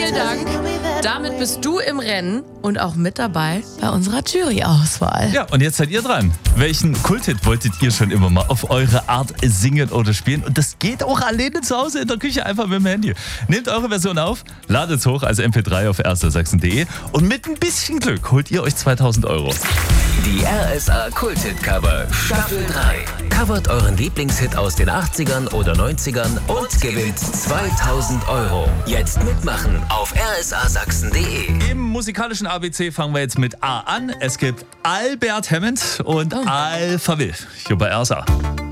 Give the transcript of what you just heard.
vielen Dank. Damit bist du im Rennen und auch mit dabei bei unserer Jury-Auswahl. Ja, und jetzt seid ihr dran. Welchen Kulthit wolltet ihr schon immer mal auf eure Art singen oder spielen? Und das geht auch alleine zu Hause in der Küche, einfach mit dem Handy. Nehmt eure Version auf, ladet es hoch als MP3 auf rsa-sachsen.de und mit ein bisschen Glück holt ihr euch 2000 Euro. Die RSA Kulthit-Cover Staffel 3. Covert euren Lieblingshit aus den 80ern oder 90ern und gewinnt 2000 Euro. Jetzt mitmachen auf rsa-sachsen.de. Im musikalischen ABC fangen wir jetzt mit A an. Es gibt Albert Hammond und Alphaville hier bei RSA.